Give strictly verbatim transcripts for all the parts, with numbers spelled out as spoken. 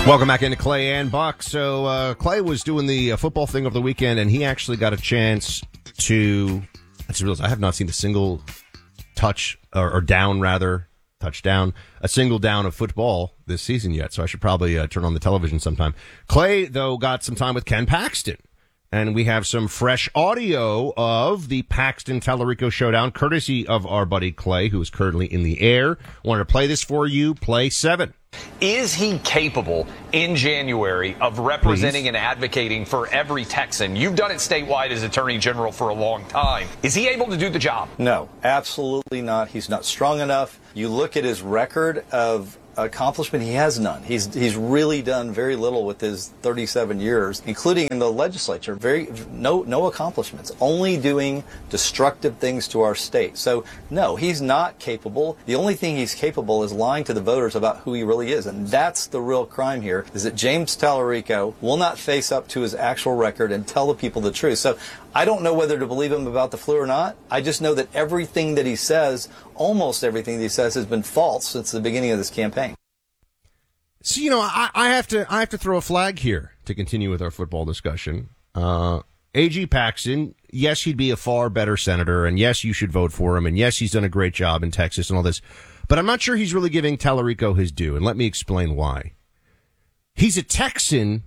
Welcome back into Clay and Buck. So uh, Clay was doing the uh, football thing over the weekend, and he actually got a chance to. I just realized I have not seen a single touch or, or down, rather touchdown, a single down of football this season yet. So I should probably uh, turn on the television sometime. Clay, though, got some time with Ken Paxton, and we have some fresh audio of the Paxton Tallarico showdown, courtesy of our buddy Clay, who is currently in the air. Wanted to play this for you. Play seven. Is he capable in January of representing Please. and advocating for every Texan? You've done it statewide as Attorney General for a long time. Is he able to do the job? No, absolutely not. He's not strong enough. You look at his record of accomplishment, he has none. He's he's really done very little with his thirty-seven years, including in the legislature. Very no no accomplishments, only doing destructive things to our state. So no, he's not capable. The only thing he's capable is lying to the voters about who he really is, and that's the real crime here, is that James Tallarico will not face up to his actual record and tell the people the truth. So I don't know whether to believe him about the flu or not. I just know that everything that he says, almost everything that he says, has been false since the beginning of this campaign. So, you know, I, I have to I have to throw a flag here to continue with our football discussion. Uh, A G Paxton, yes, he'd be a far better senator, and yes, you should vote for him, and yes, he's done a great job in Texas and all this, but I'm not sure he's really giving Tallarico his due, and let me explain why. He's a Texan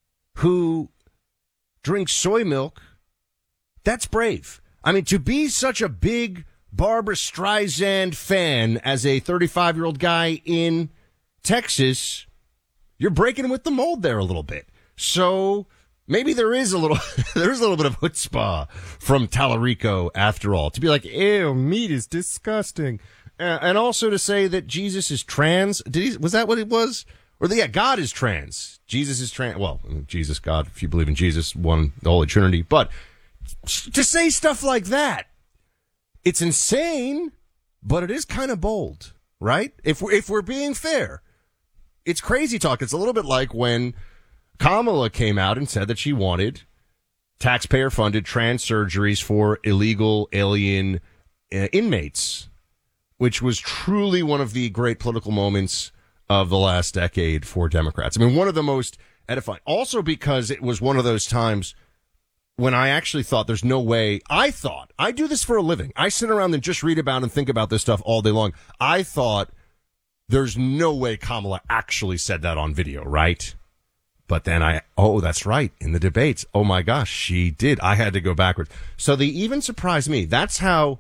who drinks soy milk. That's brave. I mean, to be such a big Barbra Streisand fan as a thirty-five-year-old guy in Texas, you're breaking with the mold there a little bit. So maybe there is a little, there's a little bit of chutzpah from Tallarico after all, to be like, ew, meat is disgusting. Uh, and also to say that Jesus is trans. Did he, was that what it was? Or the, yeah, God is trans. Jesus is trans. Well, Jesus, God, if you believe in Jesus, one, the Holy Trinity. But to say stuff like that, it's insane, but it is kind of bold, right? If we're, if we're being fair. It's crazy talk. It's a little bit like when Kamala came out and said that she wanted taxpayer-funded trans surgeries for illegal alien uh, inmates, which was truly one of the great political moments of the last decade for Democrats. I mean, one of the most edifying. Also because it was one of those times when I actually thought there's no way. I thought, I do this for a living. I sit around and just read about and think about this stuff all day long. I thought, there's no way Kamala actually said that on video, right? But then I, oh, that's right, in the debates. Oh, my gosh, she did. I had to go backwards. So they even surprised me. That's how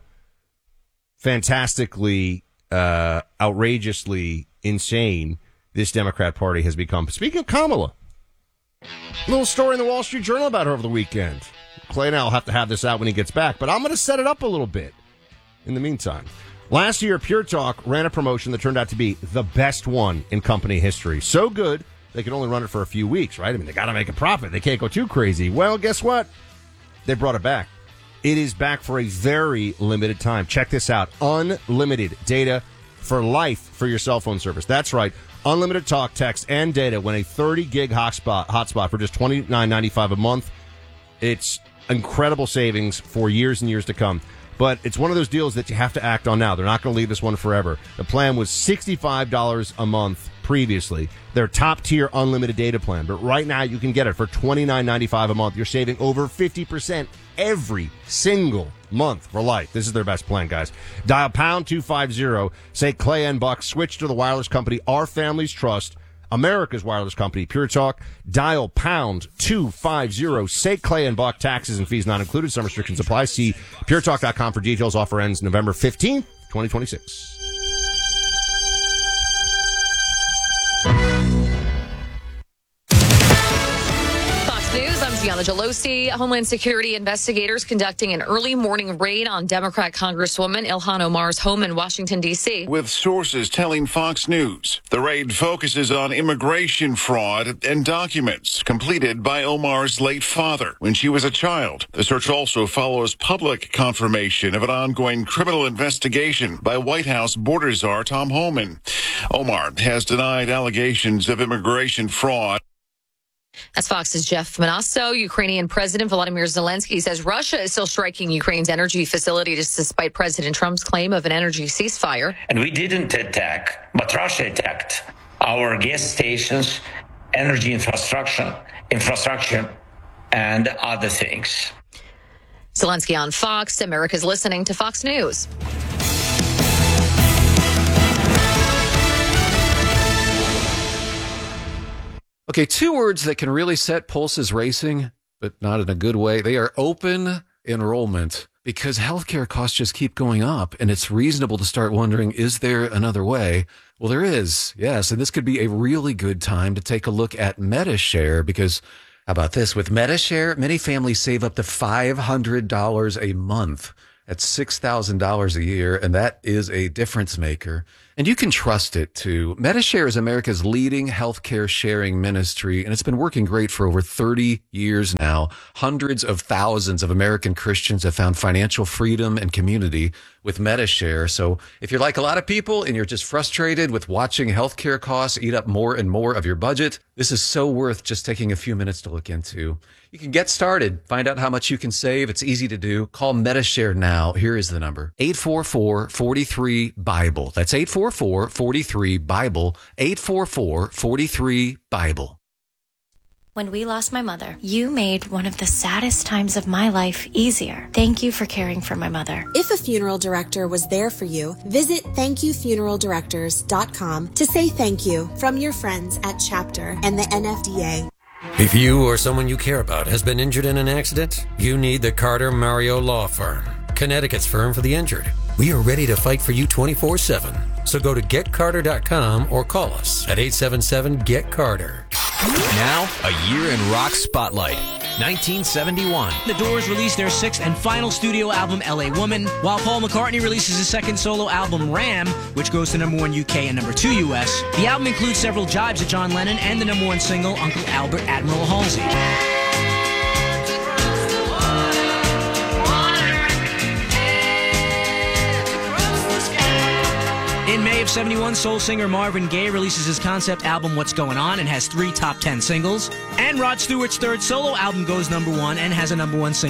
fantastically, uh, outrageously insane this Democrat Party has become. Speaking of Kamala, a little story in the Wall Street Journal about her over the weekend. Clay and I will have to have this out when he gets back, but I'm going to set it up a little bit in the meantime. Last year, Pure Talk ran a promotion that turned out to be the best one in company history. So good, they could only run it for a few weeks, right? I mean, they got to make a profit. They can't go too crazy. Well, guess what? They brought it back. It is back for a very limited time. Check this out. Unlimited data for life for your cell phone service. That's right. Unlimited talk, text, and data when a thirty gig hotspot, hotspot for just twenty-nine ninety-five a month. It's incredible savings for years and years to come. But it's one of those deals that you have to act on now. They're not going to leave this one forever. The plan was sixty-five dollars a month previously. Their top-tier unlimited data plan. But right now you can get it for twenty-nine ninety-five a month. You're saving over fifty percent every single month for life. This is their best plan, guys. Dial pound two fifty. Say Clay and Buck. Switch to the wireless company our families trust. America's wireless company, Pure Talk. Dial pound two fifty. Say Clay and Buck. Taxes and fees not included. Some restrictions apply. See pure talk dot com for details. Offer ends November fifteenth, twenty twenty-six. Gianna Gelosi. Homeland Security investigators conducting an early morning raid on Democrat Congresswoman Ilhan Omar's home in Washington, D C. With sources telling Fox News, the raid focuses on immigration fraud and documents completed by Omar's late father when she was a child. The search also follows public confirmation of an ongoing criminal investigation by White House border czar Tom Homan. Omar has denied allegations of immigration fraud. That's Fox's Jeff Manasso. Ukrainian President Volodymyr Zelensky says Russia is still striking Ukraine's energy facilities despite President Trump's claim of an energy ceasefire. And we didn't attack, but Russia attacked our gas stations energy infrastructure, infrastructure, and other things. Zelensky on Fox. America's listening to Fox News. Okay, two words that can really set pulses racing, but not in a good way. They are open enrollment, because healthcare costs just keep going up, and it's reasonable to start wondering, is there another way? Well, there is, yes, and this could be a really good time to take a look at Medi-Share, because how about this? With Medi-Share, many families save up to five hundred dollars a month. That's six thousand dollars a year, and that is a difference maker. And you can trust it, too. Medi-Share is America's leading healthcare sharing ministry, and it's been working great for over thirty years now. Hundreds of thousands of American Christians have found financial freedom and community with Medi-Share. So if you're like a lot of people and you're just frustrated with watching healthcare costs eat up more and more of your budget, this is so worth just taking a few minutes to look into. You can get started. Find out how much you can save. It's easy to do. Call Medi-Share now. Here is the number. eight four four, four three, BIBLE. That's eight four four, four three, BIBLE. eight four four, four three, BIBLE. When we lost my mother, you made one of the saddest times of my life easier. Thank you for caring for my mother. If a funeral director was there for you, visit thank you funeral directors dot com to say thank you from your friends at Chapter and the N F D A. If you or someone you care about has been injured in an accident, you need the Carter Mario Law Firm, Connecticut's firm for the injured. We are ready to fight for you twenty-four seven. So go to get carter dot com or call us at eight seven seven, get carter. Now, a year in rock spotlight. nineteen seventy-one. The Doors released their sixth and final studio album, L A Woman, while Paul McCartney releases his second solo album, Ram, which goes to number one U K and number two U S. The album includes several jibes at John Lennon and the number one single, Uncle Albert Admiral Halsey. In May of seventy-one, soul singer Marvin Gaye releases his concept album, What's Going On, and has three top ten singles. And Rod Stewart's third solo album goes number one and has a number one single.